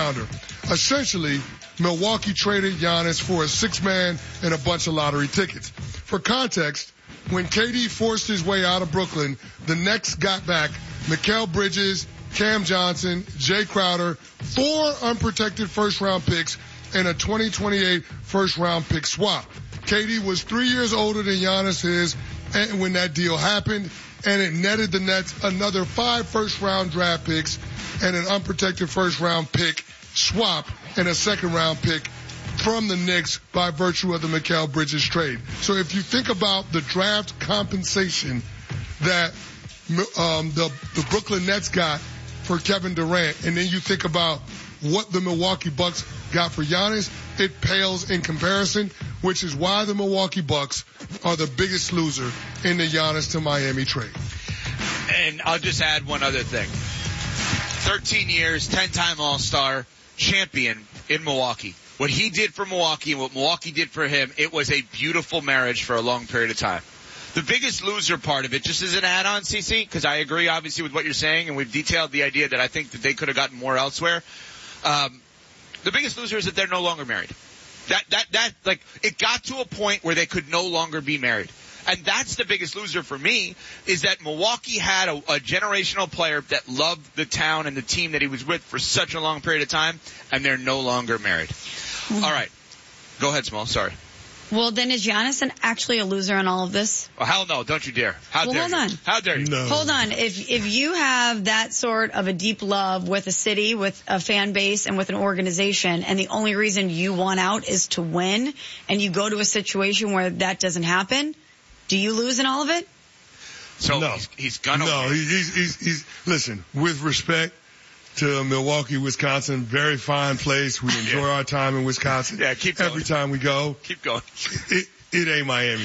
rounder. Essentially, Milwaukee traded Giannis for a 6-man and a bunch of lottery tickets. For context, when KD forced his way out of Brooklyn, the Nets got back Mikal Bridges, Cam Johnson, Jay Crowder, 4 unprotected first-round picks, and a 2028 first-round pick swap. KD was 3 years older than Giannis is when that deal happened, and it netted the Nets another 5 first-round draft picks and an unprotected first-round pick swap and a second-round pick from the Knicks by virtue of the Mikal Bridges trade. So if you think about the draft compensation that the Brooklyn Nets got for Kevin Durant, and then you think about what the Milwaukee Bucks got for Giannis, it pales in comparison, which is why the Milwaukee Bucks are the biggest loser in the Giannis to Miami trade. And I'll just add one other thing. 13 years, 10-time All-Star, champion in Milwaukee. What he did for Milwaukee and what Milwaukee did for him, it was a beautiful marriage for a long period of time. The biggest loser part of it, just as an add-on, CC, because I agree obviously with what you're saying, and we've detailed the idea that I think that they could have gotten more elsewhere. The biggest loser is that they're no longer married. Like, it got to a point where they could no longer be married. And that's the biggest loser for me, is that Milwaukee had a generational player that loved the town and the team that he was with for such a long period of time, and they're no longer married. All right. Go ahead, Small. Sorry. Well, then is Giannis actually a loser in all of this? Oh, hell no. Don't you dare. How dare you? How dare you? No. Hold on. If you have that sort of a deep love with a city, with a fan base, and with an organization, and the only reason you want out is to win, and you go to a situation where that doesn't happen, do you lose in all of it? So no. he's gonna win. No, he's listen, with respect to Milwaukee, Wisconsin, very fine place. We enjoy our time in Wisconsin. Yeah, keep going. Every time we go. Keep going. It ain't Miami.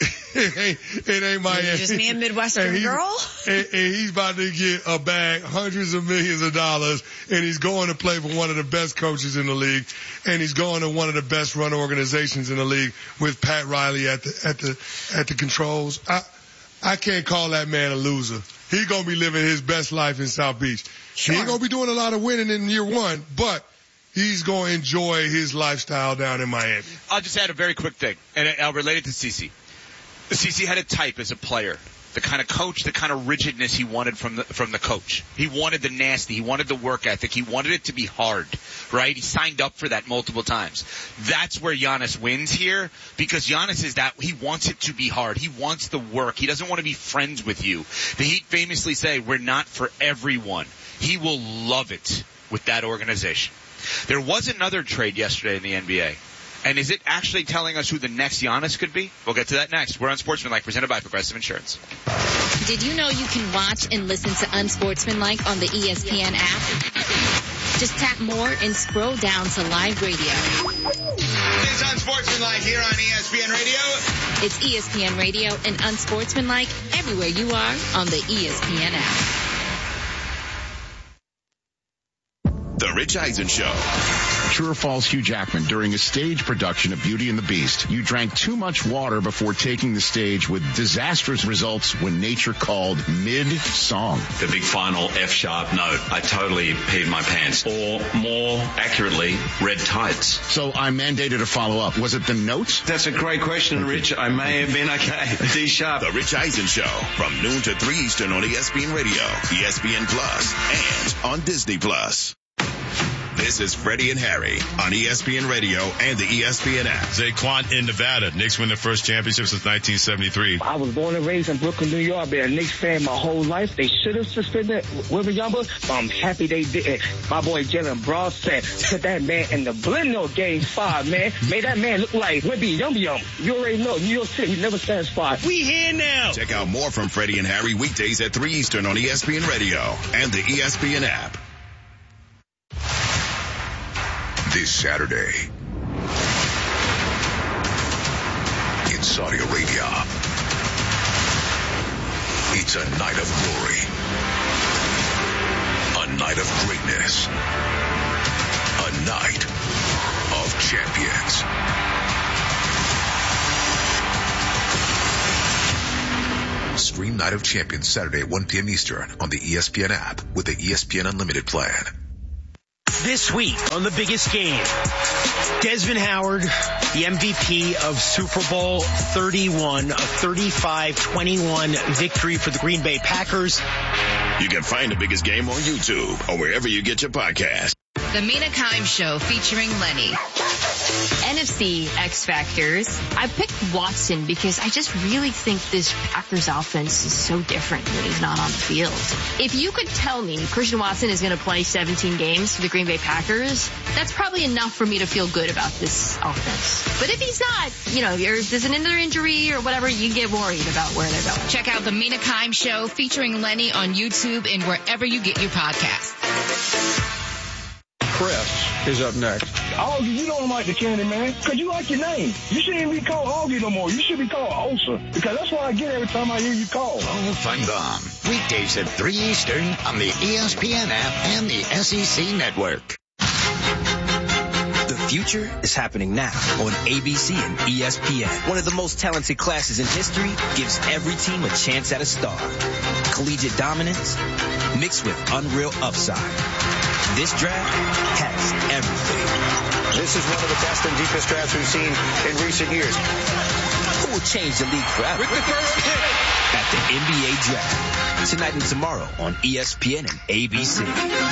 it ain't Miami. You're just me, a Midwestern girl? And he's about to get a bag, hundreds of millions of dollars, and he's going to play for one of the best coaches in the league, and he's going to one of the best run organizations in the league with Pat Riley at the controls. I can't call that man a loser. He's going to be living his best life in South Beach. Sure. He ain't going to be doing a lot of winning in year one, but he's going to enjoy his lifestyle down in Miami. I'll just add a very quick thing, and I'll relate it to CeCe. CeCe had a type as a player, the kind of coach, the kind of rigidness he wanted from the coach. He wanted the nasty. He wanted the work ethic. He wanted it to be hard, right? He signed up for that multiple times. That's where Giannis wins here, because Giannis is that he wants it to be hard. He wants the work. He doesn't want to be friends with you. The Heat famously say, we're not for everyone. He will love it with that organization. There was another trade yesterday in the NBA. And is it actually telling us who the next Giannis could be? We'll get to that next. We're on Sportsmanlike, presented by Progressive Insurance. Did you know you can watch and listen to Unsportsmanlike on the ESPN app? Just tap more and scroll down to live radio. It's Unsportsmanlike here on ESPN Radio. It's ESPN Radio and Unsportsmanlike everywhere you are on the ESPN app. The Rich Eisen Show. True or false, Hugh Jackman, during a stage production of Beauty and the Beast, you drank too much water before taking the stage with disastrous results when nature called mid-song. The big final F-sharp note. I totally peed my pants. Or more accurately, red tights. So I mandated a follow-up. Was it the notes? That's a great question, Rich. I may have been okay. D-sharp. The Rich Eisen Show from noon to 3 Eastern on ESPN Radio, ESPN Plus, and on Disney Plus. This is Freddie and Harry on ESPN Radio and the ESPN app. Zaquan in Nevada. Knicks win their first championship since 1973. I was born and raised in Brooklyn, New York. Been a Knicks fan my whole life. They should have suspended Wembanyama, but I'm happy they didn't. My boy Jalen Brown said, put that man in the blender game 5, man. Made that man look like Wemby Yum Yum. You already know, New York City, he never satisfied. We here now. Check out more from Freddie and Harry weekdays at 3 Eastern on ESPN Radio and the ESPN app. This Saturday, in Saudi Arabia, it's a night of glory, a night of greatness, a night of champions. Stream Night of Champions Saturday at 1 p.m. Eastern on the ESPN app with the ESPN Unlimited plan. This week on The Biggest Game, Desmond Howard, the MVP of Super Bowl 31, a 35-21 victory for the Green Bay Packers. You can find The Biggest Game on YouTube or wherever you get your podcast. The Mina Kimes Show featuring Lenny. NFC X Factors. I picked Watson because I just really think this Packers offense is so different when he's not on the field. If you could tell me Christian Watson is going to play 17 games for the Green Bay Packers, that's probably enough for me to feel good about this offense. But if he's not, there's another injury or whatever, you get worried about where they're going. Check out The Mina Kimes Show featuring Lenny on YouTube and wherever you get your podcasts. Chris is up next. Augie, you don't like the candy, man, because you like your name. You shouldn't be called Augie no more. You should be called Osa, because that's what I get every time I hear you call. Oh, Fun Bomb. Weekdays at 3 Eastern on the ESPN app and the SEC Network. The future is happening now on ABC and ESPN. One of the most talented classes in history gives every team a chance at a star. Collegiate dominance mixed with unreal upside. This draft has everything. This is one of the best and deepest drafts we've seen in recent years. Who will change the league forever? With the first pick at the NBA Draft. Tonight and tomorrow on ESPN and ABC.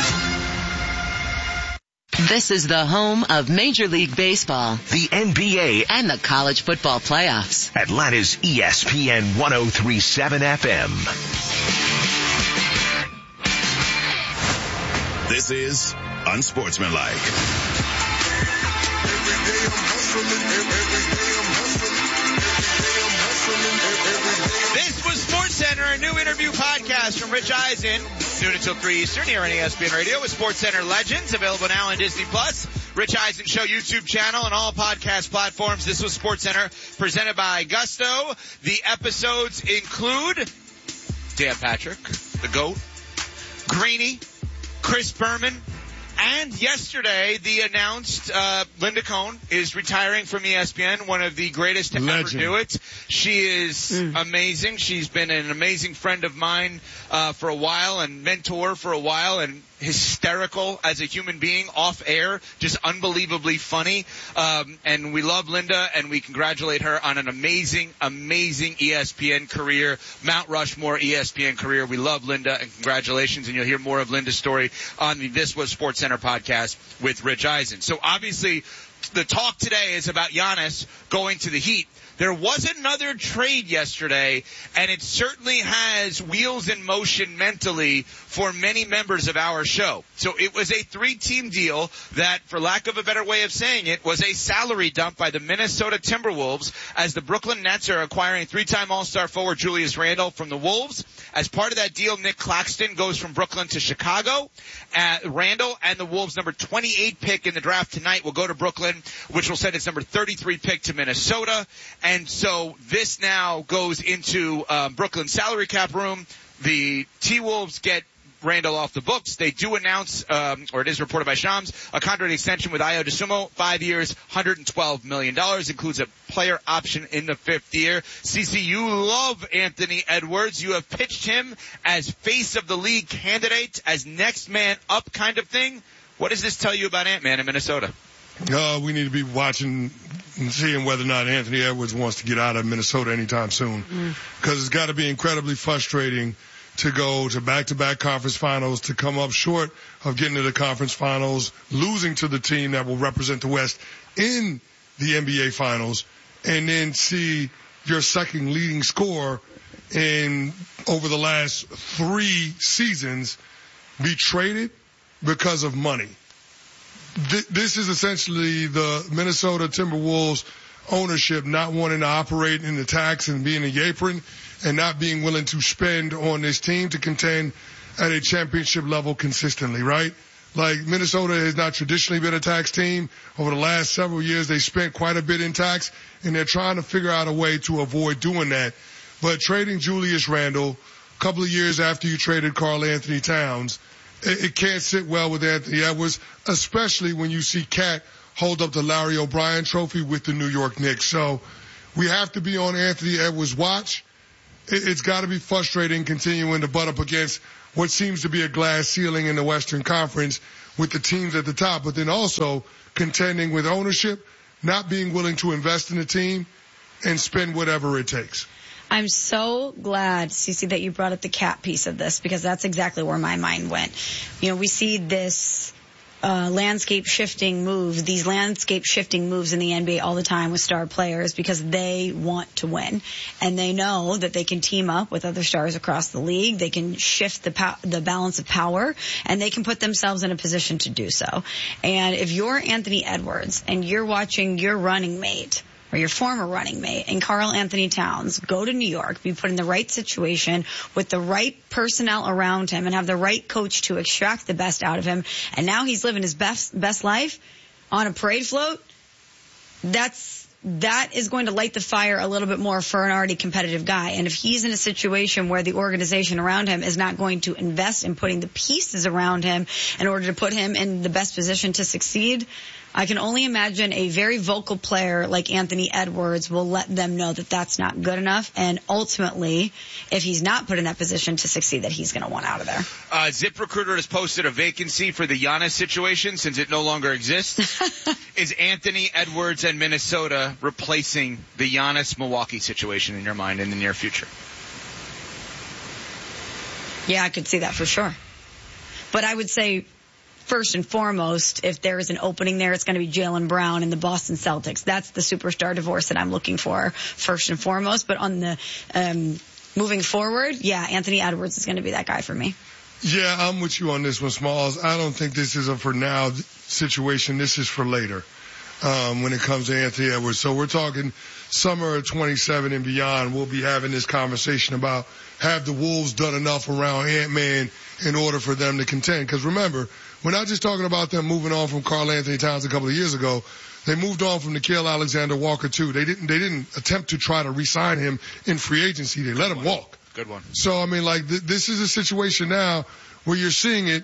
This is the home of Major League Baseball, the NBA, and the college football playoffs. Atlanta's ESPN 103.7 FM. This is Unsportsmanlike. This was SportsCenter, a new interview podcast from Rich Eisen, noon until 3 Eastern here on ESPN Radio with SportsCenter Legends, available now on Disney+. Rich Eisen Show YouTube channel and all podcast platforms. This was SportsCenter, presented by Gusto. The episodes include Dan Patrick, the GOAT, Greeny, Chris Berman, and yesterday the announced Linda Cohn is retiring from ESPN, one of the greatest to ever do it. She is amazing. She's been an amazing friend of mine for a while and mentor for a while, and hysterical as a human being off air, just unbelievably funny. And we love Linda, and we congratulate her on an amazing, amazing ESPN career, Mount Rushmore ESPN career. We love Linda, and congratulations. And you'll hear more of Linda's story on the This Was SportsCenter podcast with Rich Eisen. So obviously, the talk today is about Giannis going to the Heat. There was another trade yesterday, and it certainly has wheels in motion mentally for many members of our show. So it was a 3-team deal that, for lack of a better way of saying it, was a salary dump by the Minnesota Timberwolves, as the Brooklyn Nets are acquiring 3-time All-Star forward Julius Randle from the Wolves. As part of that deal, Nick Claxton goes from Brooklyn to Chicago. Randle and the Wolves' number 28 pick in the draft tonight will go to Brooklyn, which will send its number 33 pick to Minnesota. And so this now goes into Brooklyn's salary cap room. The T-Wolves get Randle off the books. They do announce, or it is reported by Shams, a contract extension with Ayo Dosunmu, 5 years, $112 million, includes a player option in the 5th year. CC, you love Anthony Edwards. You have pitched him as face of the league candidate, as next man up kind of thing. What does this tell you about Ant-Man in Minnesota? We need to be watching and seeing whether or not Anthony Edwards wants to get out of Minnesota anytime soon. Because it's got to be incredibly frustrating to go to back-to-back conference finals, to come up short of getting to the conference finals, losing to the team that will represent the West in the NBA finals, and then see your second leading scorer over the last 3 seasons be traded because of money. This is essentially the Minnesota Timberwolves ownership not wanting to operate in the tax and be in the apron, and not being willing to spend on this team to contend at a championship level consistently, right? Like, Minnesota has not traditionally been a tax team. Over the last several years, they spent quite a bit in tax, and they're trying to figure out a way to avoid doing that. But trading Julius Randle, a couple of years after you traded Karl Anthony Towns, it can't sit well with Anthony Edwards, especially when you see Cat hold up the Larry O'Brien trophy with the New York Knicks. So we have to be on Anthony Edwards' watch. It's got to be frustrating continuing to butt up against what seems to be a glass ceiling in the Western Conference with the teams at the top, but then also contending with ownership, not being willing to invest in the team and spend whatever it takes. I'm so glad, Cece, that you brought up the cap piece of this, because that's exactly where my mind went. You know, we see this landscape shifting moves in the NBA all the time with star players because they want to win. And they know that they can team up with other stars across the league. They can shift the balance of power, and they can put themselves in a position to do so. And if you're Anthony Edwards and you're watching your running mate or your former running mate and Karl Anthony Towns go to New York, be put in the right situation with the right personnel around him and have the right coach to extract the best out of him, and now he's living his best life on a parade float, that is going to light the fire a little bit more for an already competitive guy. And if he's in a situation where the organization around him is not going to invest in putting the pieces around him in order to put him in the best position to succeed, I can only imagine a very vocal player like Anthony Edwards will let them know that that's not good enough. And ultimately, if he's not put in that position to succeed, that he's going to want out of there. ZipRecruiter has posted a vacancy for the Giannis situation since it no longer exists. Is Anthony Edwards and Minnesota replacing the Giannis-Milwaukee situation in your mind in the near future? Yeah, I could see that for sure. But I would say, first and foremost, if there is an opening there, it's going to be Jaylen Brown and the Boston Celtics. That's the superstar divorce that I'm looking for first and foremost. But on the moving forward, yeah, Anthony Edwards is going to be that guy for me. Yeah, I'm with you on this one, Smalls. I don't think this is a for now situation. This is for later when it comes to Anthony Edwards. So we're talking summer of 27 and beyond. We'll be having this conversation about, have the Wolves done enough around Ant-Man in order for them to contend? Because remember, we're not just talking about them moving on from Karl Anthony Towns a couple of years ago. They moved on from Nickeil Alexander-Walker too. They didn't attempt to try to re-sign him in free agency. They let him walk. Good one. So, I mean, like, this is a situation now where you're seeing it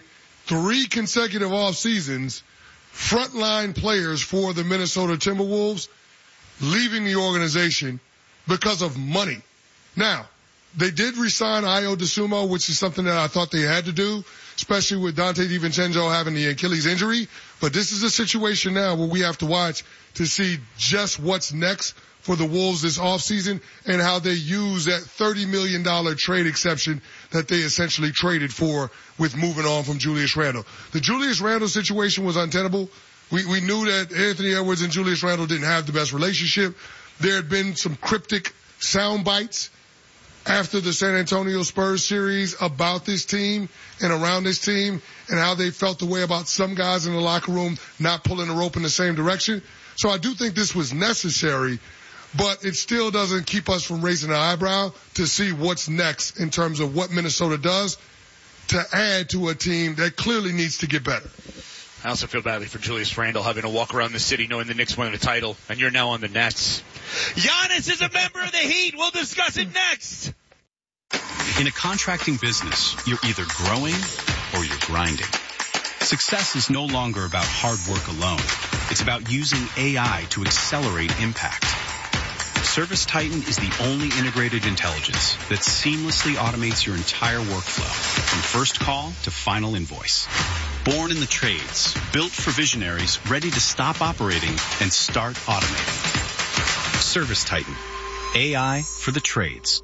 3 consecutive off seasons, frontline players for the Minnesota Timberwolves leaving the organization because of money. Now, they did re-sign Ayo Dosunmu, which is something that I thought they had to do, especially with Dante DiVincenzo having the Achilles injury. But this is a situation now where we have to watch to see just what's next for the Wolves this offseason and how they use that $30 million trade exception that they essentially traded for with moving on from Julius Randle. The Julius Randle situation was untenable. We knew that Anthony Edwards and Julius Randle didn't have the best relationship. There had been some cryptic sound bites after the San Antonio Spurs series about this team and around this team and how they felt the way about some guys in the locker room not pulling the rope in the same direction. So I do think this was necessary, but it still doesn't keep us from raising an eyebrow to see what's next in terms of what Minnesota does to add to a team that clearly needs to get better. I also feel badly for Julius Randle having to walk around the city knowing the Knicks won the title, and you're now on the Nets. Giannis is a member of the Heat. We'll discuss it next. In a contracting business, you're either growing or you're grinding. Success is no longer about hard work alone. It's about using AI to accelerate impact. ServiceTitan is the only integrated intelligence that seamlessly automates your entire workflow, from first call to final invoice. Born in the trades, built for visionaries ready to stop operating and start automating. ServiceTitan, AI for the trades.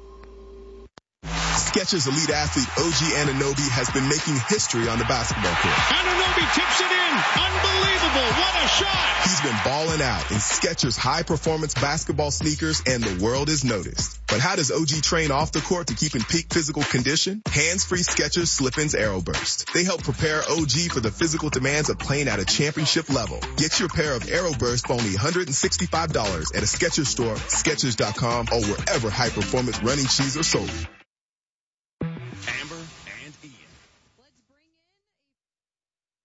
Skechers elite athlete OG Anunoby has been making history on the basketball court. Anunoby tips it in. Unbelievable. What a shot. He's been balling out in Skechers high-performance basketball sneakers, and the world has noticed. But how does OG train off the court to keep in peak physical condition? Hands-free Skechers Slip-ins Aeroburst. They help prepare OG for the physical demands of playing at a championship level. Get your pair of Aeroburst for only $165 at a Skechers store, Skechers.com, or wherever high-performance running shoes are sold.